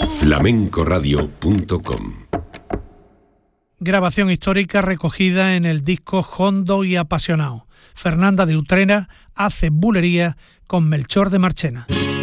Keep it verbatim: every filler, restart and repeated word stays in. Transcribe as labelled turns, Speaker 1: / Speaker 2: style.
Speaker 1: flamenco radio punto com.
Speaker 2: Grabación histórica recogida en el disco Hondo y Apasionado. Fernanda de Utrera hace bulería con Melchor de Marchena.